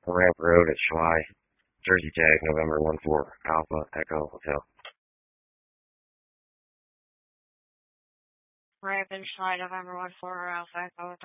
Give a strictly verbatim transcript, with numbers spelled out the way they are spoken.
Ramp Road at Schley, Jersey Tag, November one four, Alpha Echo Hotel. Ramp and Schley, November one four, Alpha Echo.